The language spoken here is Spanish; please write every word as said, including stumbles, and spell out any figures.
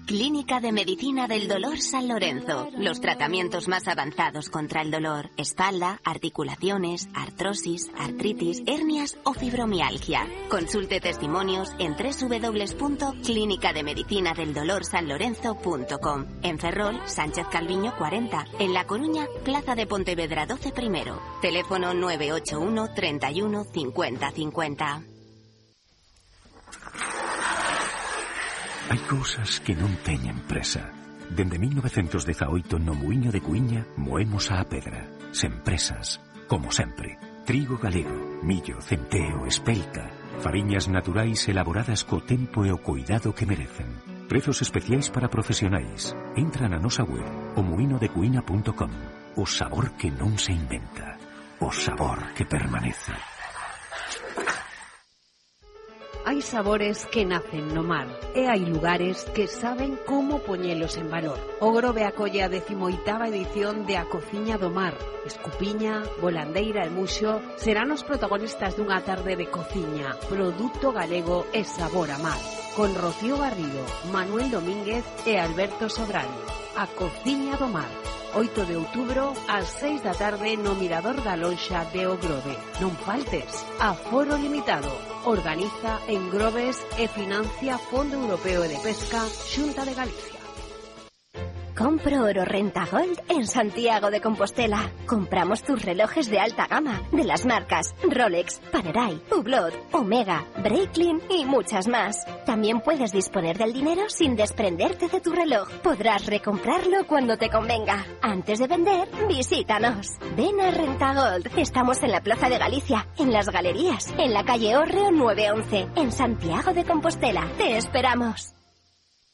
Clínica de Medicina del Dolor San Lorenzo. Los tratamientos más avanzados contra el dolor. Espalda, articulaciones, artrosis, artritis, hernias o fibromialgia. Consulte testimonios en doble u doble u doble u punto clínica de medicina del dolor san lorenzo punto com. En Ferrol, Sánchez Calviño cuarenta. En La Coruña, Plaza de Pontevedra doce primero. Teléfono nueve ocho uno, treinta y uno, cincuenta cincuenta. Hai cousas que non teñen presa. Dende mil novecientos dezaoito no Muiño de Cuíña moemos a pedra. Sen presas, como sempre. Trigo galego, millo, centeo, espelta. Fariñas naturais elaboradas co tempo e o cuidado que merecen. Prezos especiais para profesionais. Entra na nosa web, o muino de cuína punto com. O sabor que non se inventa. O sabor que permanece. Hai sabores que nacen no mar e hai lugares que saben como poñelos en valor. O Grove acolle a decimoitava edición de A Cociña do Mar. Escupiña, volandeira e muxo serán os protagonistas dunha tarde de cociña, produto galego e sabor a mar. Con Rocío Garrido, Manuel Domínguez e Alberto Sobral. A Cociña do Mar. oito de outubro, ás seis da tarde no Mirador da Lonxa de O Grove. Non faltes, aforo limitado. Organiza en Groves e financia Fondo Europeo de Pesca, Xunta de Galicia. Compro oro Renta Gold en Santiago de Compostela. Compramos tus relojes de alta gama, de las marcas Rolex, Panerai, Hublot, Omega, Breitling y muchas más. También puedes disponer del dinero sin desprenderte de tu reloj. Podrás recomprarlo cuando te convenga. Antes de vender, visítanos. Ven a Renta Gold. Estamos en la Plaza de Galicia, en Las Galerías, en la calle Hórreo nueve once, en Santiago de Compostela. Te esperamos.